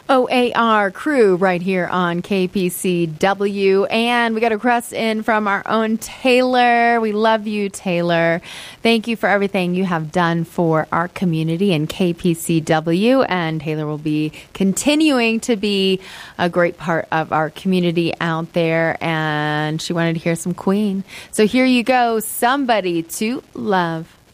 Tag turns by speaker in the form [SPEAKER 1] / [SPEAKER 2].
[SPEAKER 1] OAR crew right here on KPCW. And we got a request in from our own Taylor. We love you, Taylor. Thank you for everything you have done for our community and KPCW. And Taylor will be continuing to be a great part of our community out there. And she wanted to hear some Queen. So here you go, Somebody to Love.